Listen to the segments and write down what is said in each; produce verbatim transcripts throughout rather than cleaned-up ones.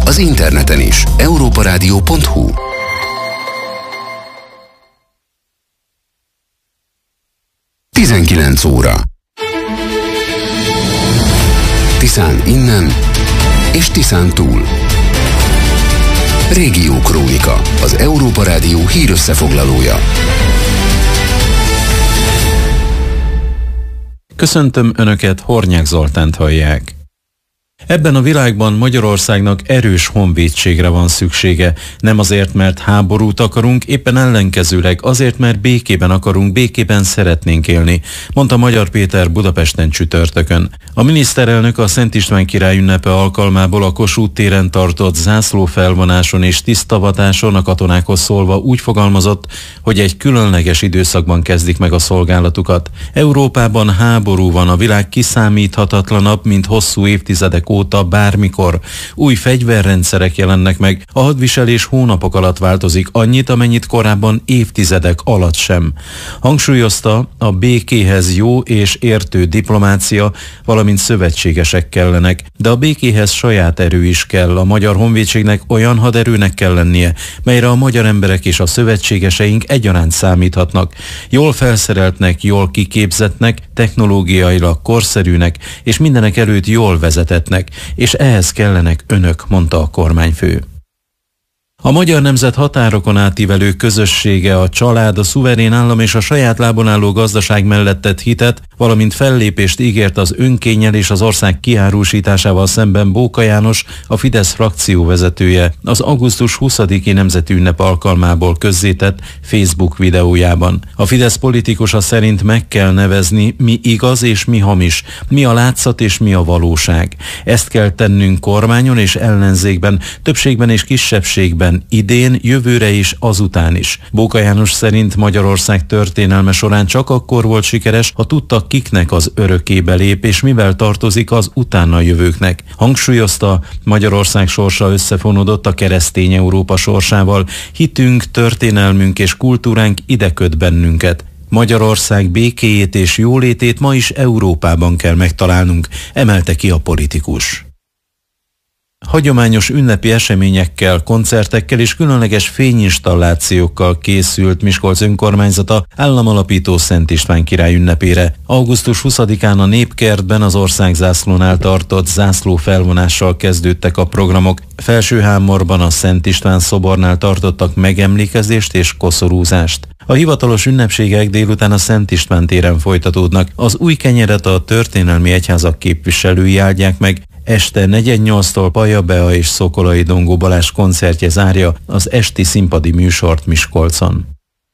Az interneten is. európarádió pont hu. tizenkilenc óra. Tiszán innen és Tiszán túl. Régió Krónika, az Európa Rádió hírösszefoglalója. Köszöntöm Önöket, Hornyák Zoltánt hallják. Ebben a világban Magyarországnak erős honvédségre van szüksége. Nem azért, mert háborút akarunk, éppen ellenkezőleg azért, mert békében akarunk, békében szeretnénk élni, mondta Magyar Péter Budapesten csütörtökön. A miniszterelnök a Szent István király ünnepe alkalmából a Kossuth téren tartott zászlófelvonáson és tisztavatáson a katonákhoz szólva úgy fogalmazott, hogy egy különleges időszakban kezdik meg a szolgálatukat. Európában háború van, a világ kiszámíthatatlanabb, mint hosszú évtizedek óta bármikor. Új fegyverrendszerek jelennek meg, a hadviselés hónapok alatt változik annyit, amennyit korábban évtizedek alatt sem. Hangsúlyozta, a békéhez jó és értő diplomácia, valamint szövetségesek kellenek, de a békéhez saját erő is kell. A magyar honvédségnek olyan haderőnek kell lennie, melyre a magyar emberek és a szövetségeseink egyaránt számíthatnak. Jól felszereltnek, jól kiképzettnek, technológiailag korszerűnek, és mindenek előtt jól vezetetnek, és ehhez kellenek önök, mondta a kormányfő. A magyar nemzet határokon átívelő közössége, a család, a szuverén állam és a saját lábon álló gazdaság mellett tett hitet, valamint fellépést ígért az önkénnyel és az ország kiárusításával szemben Bóka János, a Fidesz frakcióvezetője, az augusztus huszadiki nemzeti ünnep alkalmából közzétett Facebook videójában. A Fidesz politikusa szerint meg kell nevezni, mi igaz és mi hamis, mi a látszat és mi a valóság. Ezt kell tennünk kormányon és ellenzékben, többségben és kisebbségben, idén, jövőre is, azután is. Bóka János szerint Magyarország történelme során csak akkor volt sikeres, ha tudtak, kiknek az örökébe lép, és mivel tartozik az utána jövőknek. Hangsúlyozta, Magyarország sorsa összefonódott a keresztény Európa sorsával, hitünk, történelmünk és kultúránk ide köt bennünket. Magyarország békéjét és jólétét ma is Európában kell megtalálnunk, emelte ki a politikus. Hagyományos ünnepi eseményekkel, koncertekkel és különleges fényinstallációkkal készült Miskolc önkormányzata államalapító Szent István király ünnepére. augusztus huszadikán a Népkertben az országzászlónál tartott zászlófelvonással kezdődtek a programok. Felsőhámorban a Szent István szobornál tartottak megemlékezést és koszorúzást. A hivatalos ünnepségek délután a Szent István téren folytatódnak. Az új kenyeret a történelmi egyházak képviselői áldják meg. Este negyvennyolctól Paja Bea és Szokolai Dongó Balázs koncertje zárja az esti színpadi műsort Miskolcon.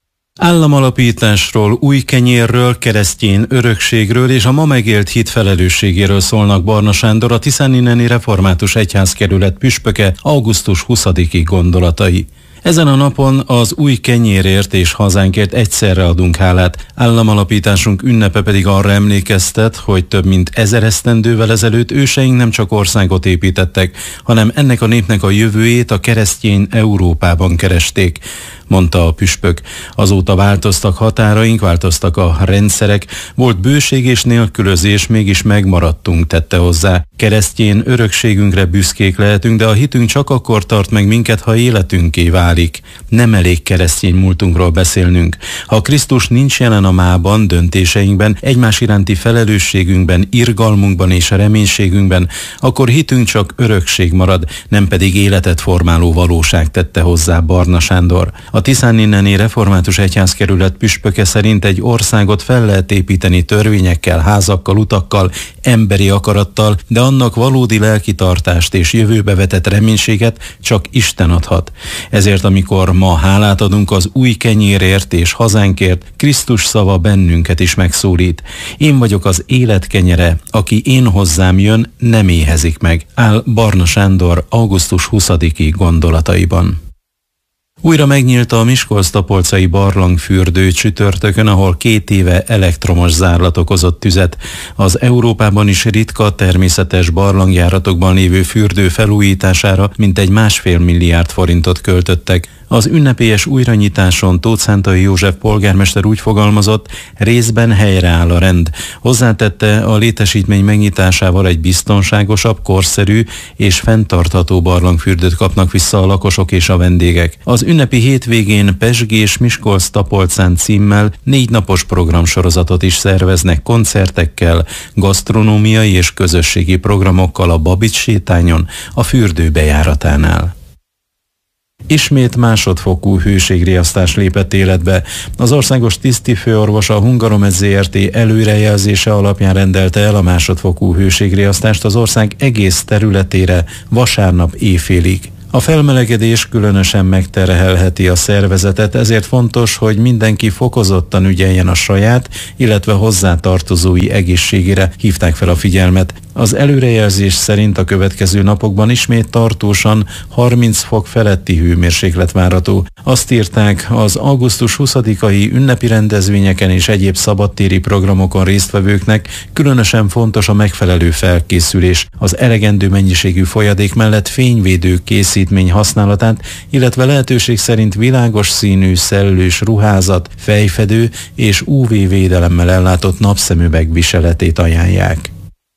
Államalapításról, új kenyérről, keresztény örökségről és a ma megélt hit felelősségéről szólnak Barna Sándor, a Tiszáninneni Református Egyházkerület püspöke augusztus huszadiki gondolatai. Ezen a napon az új kenyérért és hazánkért egyszerre adunk hálát. Államalapításunk ünnepe pedig arra emlékeztet, hogy több mint ezer esztendővel ezelőtt őseink nem csak országot építettek, hanem ennek a népnek a jövőjét a keresztény Európában keresték, mondta a püspök. Azóta változtak határaink, változtak a rendszerek, volt bőség és nélkülözés, mégis megmaradtunk, tette hozzá. Keresztény örökségünkre büszkék lehetünk, de a hitünk csak akkor tart meg minket, ha életünké válik. Nem elég keresztény múltunkról beszélnünk. Ha Krisztus nincs jelen a mában, döntéseinkben, egymás iránti felelősségünkben, irgalmunkban és reménységünkben, akkor hitünk csak örökség marad, nem pedig életet formáló valóság, tette hozzá Barna Sándor. A Tiszáninneni Református Egyházkerület püspöke szerint egy országot fel lehet építeni törvényekkel, házakkal, utakkal, emberi akarattal, de annak valódi lelkitartást és jövőbe vetett reménységet csak Isten adhat. Ezért, amikor ma hálát adunk az új kenyérért és hazánkért, Krisztus szava bennünket is megszólít. Én vagyok az élet kenyere, aki én hozzám jön, nem éhezik meg, áll Barna Sándor augusztus huszadiki gondolataiban. Újra megnyílt a Miskolc-Tapolcai barlangfürdő csütörtökön, ahol két éve elektromos zárlat okozott tüzet. Az Európában is ritka természetes barlangjáratokban lévő fürdő felújítására mintegy másfél milliárd forintot költöttek. Az ünnepélyes újranyitáson Tóth Szántai József polgármester úgy fogalmazott, részben helyreáll a rend. Hozzátette, a létesítmény megnyitásával egy biztonságosabb, korszerű és fenntartható barlangfürdőt kapnak vissza a lakosok és a vendégek. Az ünnepi hétvégén Pezsgés Miskolc-Tapolcán címmel négy napos programsorozatot is szerveznek koncertekkel, gasztronómiai és közösségi programokkal a Babics sétányon, a fürdő bejáratánál. Ismét másodfokú hőségriasztás lépett életbe. Az országos tisztifőorvos a Hungaromed Zrt. Előrejelzése alapján rendelte el a másodfokú hőségriasztást az ország egész területére vasárnap éjfélig. A felmelegedés különösen megterhelheti a szervezetet, ezért fontos, hogy mindenki fokozottan ügyeljen a saját, illetve hozzátartozói egészségére, hívták fel a figyelmet. Az előrejelzés szerint a következő napokban ismét tartósan harminc fok feletti hőmérséklet várható. Azt írták, az augusztus huszadikai ünnepi rendezvényeken és egyéb szabadtéri programokon résztvevőknek különösen fontos a megfelelő felkészülés, az elegendő mennyiségű folyadék mellett fényvédő készítmény használatát, illetve lehetőség szerint világos színű, szellős ruházat, fejfedő és ú vé védelemmel ellátott napszemüveg viseletét ajánlják.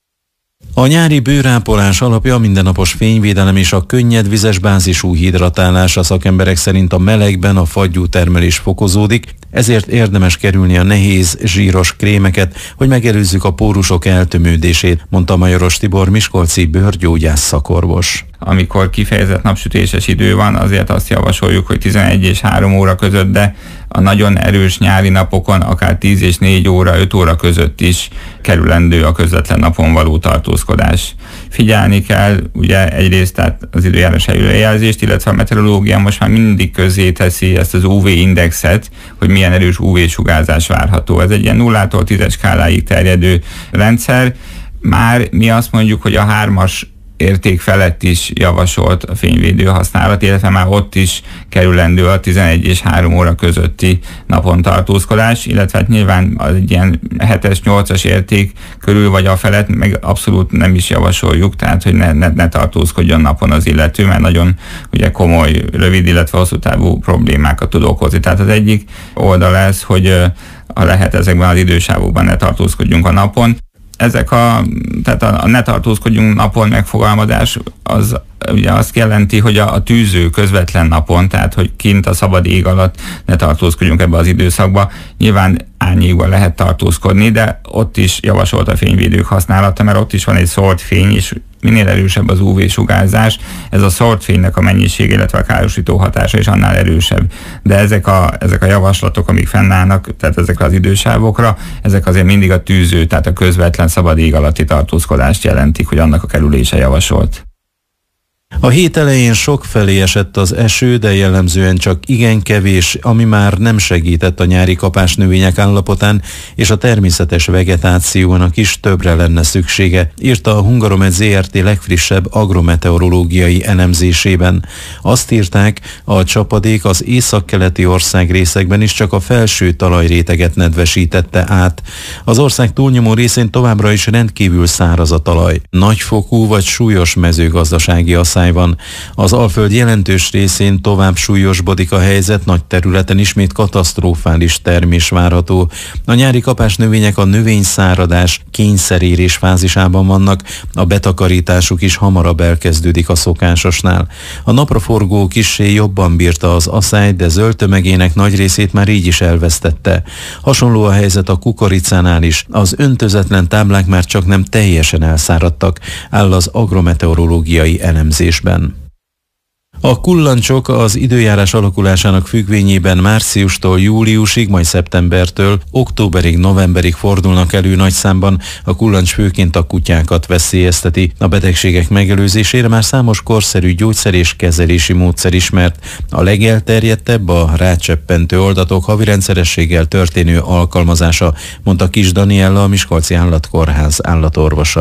A nyári bőrápolás alapja a mindennapos fényvédelem és a könnyed vizes bázisú hidratálás. A szakemberek szerint a melegben a fagyú termelés fokozódik, ezért érdemes kerülni a nehéz, zsíros krémeket, hogy megelőzzük a pórusok eltömődését, mondta Majoros Tibor miskolci bőrgyógyász szakorvos. Amikor kifejezett napsütéses idő van, azért azt javasoljuk, hogy tizenegy és három óra között, de a nagyon erős nyári napokon akár tíz és négy óra, öt óra között is kerülendő a közvetlen napon való tartózkodás. Figyelni kell ugye egyrészt tehát az időjárás előrejelzést, illetve a meteorológia most már mindig közzé teszi ezt az ú vé indexet, hogy milyen erős ú vé sugárzás várható. Ez egy ilyen nullától tízes skáláig terjedő rendszer. Már mi azt mondjuk, hogy a hármas érték felett is javasolt a fényvédő használat, illetve már ott is kerülendő a tizenegy és három óra közötti napon tartózkodás, illetve hát nyilván az egy ilyen hetes, nyolcas érték körül vagy a felett meg abszolút nem is javasoljuk, tehát hogy ne, ne, ne tartózkodjon napon az illető, mert nagyon ugye komoly, rövid, illetve hosszú távú problémákat tud okozni. Tehát az egyik oldal ez, hogy ha lehet ezekben az idősávokban ne tartózkodjunk a napon. Ezek a, tehát a, a ne tartózkodjunk napon megfogalmazás, az ugye azt jelenti, hogy a, a tűző közvetlen napon, tehát hogy kint a szabad ég alatt ne tartózkodjunk ebbe az időszakba. Nyilván árnyékban lehet tartózkodni, de ott is javasolt a fényvédők használata, mert ott is van egy szórt fény, és minél erősebb az ú vé sugárzás, ez a szórt fénynek a mennyisége, illetve a károsító hatása is annál erősebb. De ezek a, ezek a javaslatok, amik fennállnak, tehát ezekre az idősávokra, ezek azért mindig a tűző, tehát a közvetlen szabad ég alatti tartózkodást jelentik, hogy annak a kerülése javasolt. A hét elején sokfelé esett az eső, de jellemzően csak igen kevés, ami már nem segített a nyári kapásnövények állapotán, és a természetes vegetációnak is többre lenne szüksége, írta a Hungaromed Zrt. Legfrissebb agrometeorológiai elemzésében. Azt írták, a csapadék az északkeleti ország részekben is csak a felső talajréteget nedvesítette át. Az ország túlnyomó részén továbbra is rendkívül száraz a talaj. Nagyfokú vagy súlyos mezőgazdasági asszály van. Az Alföld jelentős részén tovább súlyosbodik a helyzet, nagy területen ismét katasztrofális termés várható. A nyári kapásnövények a növényszáradás, kényszerérés fázisában vannak, a betakarításuk is hamarabb elkezdődik a szokásosnál. A napraforgó kissé jobban bírta az asszály, de zöld tömegének nagy részét már így is elvesztette. Hasonló a helyzet a kukoricánál is. Az öntözetlen táblák már csak nem teljesen elszáradtak, áll az agrometeorológiai elemzésben. A kullancsok az időjárás alakulásának függvényében márciustól júliusig, majd szeptembertől októberig, novemberig fordulnak elő nagy számban. A kullancs főként a kutyákat veszélyezteti. A betegségek megelőzésére már számos korszerű gyógyszer és kezelési módszer ismert. A legelterjedtebb a rácseppentő oldatok havi rendszerességgel történő alkalmazása, mondta Kis Daniella, a Miskolci Állatkórház állatorvosa.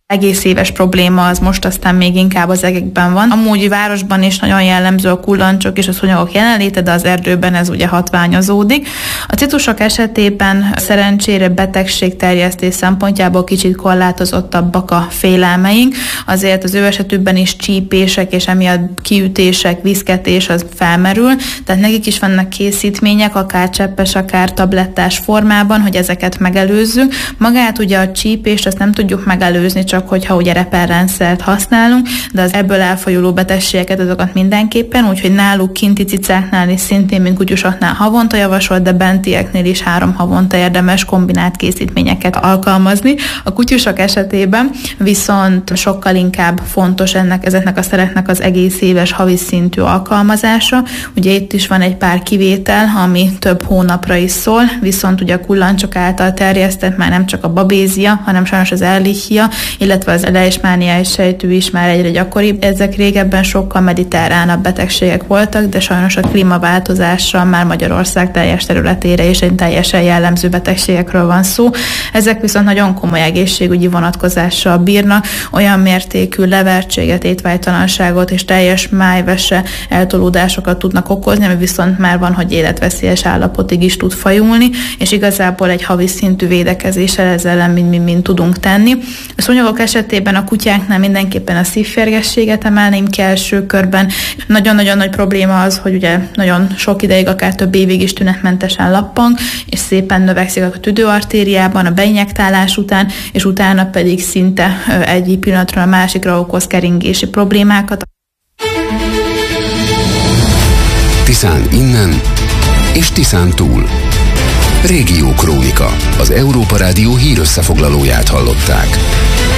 Egész éves probléma az most aztán még inkább az egekben van. Amúgy városban is nagyon jellemző a kullancsok és a szúnyogok jelenléte, de az erdőben ez ugye hatványozódik. A citrusok esetében szerencsére betegségterjesztés szempontjából kicsit korlátozottabbak a félelmeink, azért az ő esetükben is csípések és emiatt kiütések, viszketés az felmerül, tehát nekik is vannak készítmények, akár cseppes, akár tablettás formában, hogy ezeket megelőzzük. Magát ugye a csípést azt nem tudjuk megelőzni, csak hogyha ugye repellrendszert használunk, de az ebből elfajuló betegségeket azokat mindenképpen, úgyhogy náluk kinti cicáknál is szintén, mint kutyusoknál havonta javasolt, de bentieknél is három havonta érdemes kombinált készítményeket alkalmazni. A kutyusok esetében viszont sokkal inkább fontos ennek, ezeknek a szereknek az egész éves havi szintű alkalmazása. Ugye itt is van egy pár kivétel, ami több hónapra is szól, viszont ugye a kullancsok által terjesztett már nem csak a babézia, hanem sajnos az ehrlichia, illetve az leishmániás sejtű is már egyre gyakoribb. Ezek régebben sokkal mediterránabb betegségek voltak, de sajnos a klímaváltozással már Magyarország teljes területére is egy teljesen jellemző betegségekről van szó. Ezek viszont nagyon komoly egészségügyi vonatkozással bírnak, olyan mértékű levertséget, étvágytalanságot és teljes májvese eltolódásokat tudnak okozni, ami viszont már van, hogy életveszélyes állapotig is tud fajulni, és igazából egy havi szintű védekezéssel ezzel ellen mind-mind tudunk tenni. A szúnyogok esetében a kutyáknál mindenképpen a szívférgességet emelném ki első körben. Nagyon-nagyon nagy probléma az, hogy ugye nagyon sok ideig, akár több évig is tünetmentesen lappang, és szépen növekszik a tüdőartériában a beinjektálás után, és utána pedig szinte egy pillanatról a másikra okoz keringési problémákat. Tiszán innen és Tiszán túl. Régió Krónika. Az Európa Rádió hírösszefoglalóját hallották.